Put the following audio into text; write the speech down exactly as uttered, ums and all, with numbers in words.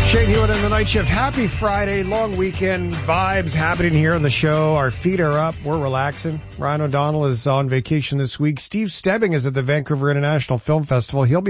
Shane Hewitt in the night shift. Happy Friday, long weekend vibes happening here on the show. Our feet are up. We're relaxing. Ryan O'Donnell is on vacation this week. Steve Stebbing is at the Vancouver International Film Festival. He'll be